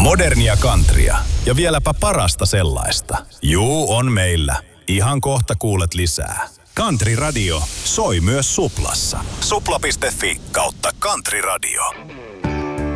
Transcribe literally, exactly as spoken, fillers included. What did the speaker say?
Modernia countrya ja vieläpä parasta sellaista. Juu, on meillä. Ihan kohta kuulet lisää. Country Radio soi myös Suplassa. Supla piste fi kautta Country Radio.